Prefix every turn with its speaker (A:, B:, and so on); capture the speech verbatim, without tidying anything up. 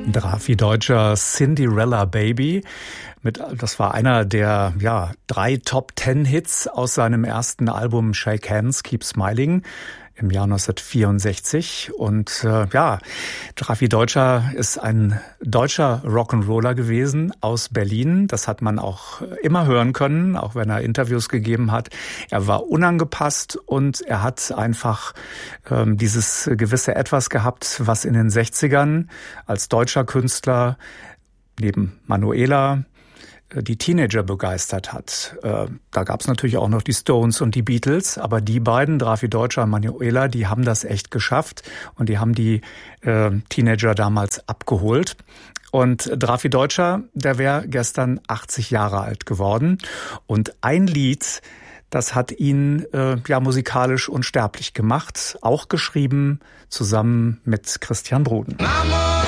A: Drafi Deutscher Cinderella Baby. Mit, das war einer der ja, drei Top-Ten-Hits aus seinem ersten Album Shake Hands, Keep Smiling im Jahr neunzehnhundertvierundsechzig. Und äh, ja, Drafi Deutscher ist ein deutscher Rock'n'Roller gewesen aus Berlin. Das hat man auch immer hören können, auch wenn er Interviews gegeben hat. Er war unangepasst und er hat einfach ähm, dieses gewisse Etwas gehabt, was in den sechzigern als deutscher Künstler neben Manuela die Teenager begeistert hat. Da gab es natürlich auch noch die Stones und die Beatles, aber die beiden, Drafi Deutscher und Manuela, die haben das echt geschafft und die haben die äh, Teenager damals abgeholt. Und Drafi Deutscher, der wäre gestern achtzig Jahre alt geworden. Und ein Lied, das hat ihn äh, ja musikalisch unsterblich gemacht, auch geschrieben zusammen mit Christian Bruden.
B: Mama.